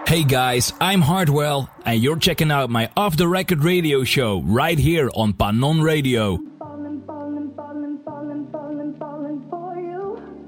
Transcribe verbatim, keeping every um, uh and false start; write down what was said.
Hey guys, I'm Hardwell, and you're checking out my Off the Record radio show right here on Panon Radio.